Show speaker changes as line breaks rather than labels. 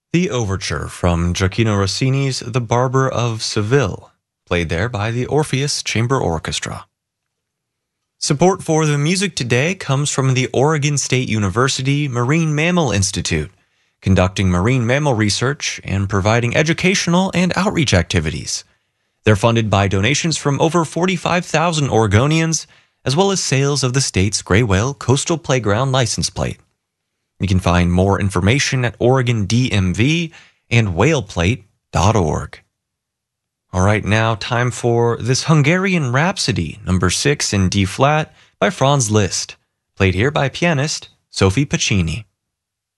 The overture from Gioacchino Rossini's The Barber of Seville, played there by the Orpheus Chamber Orchestra. Support for the music today comes from the Oregon State University Marine Mammal Institute, conducting marine mammal research and providing educational and outreach activities. They're funded by donations from over 45,000 Oregonians, as well as sales of the state's gray whale coastal playground license plate. You can find more information at OregonDMV and whaleplate.org. All right, now time for this Hungarian Rhapsody, number 6 in D-flat by Franz Liszt, played here by pianist Sophie Pacini.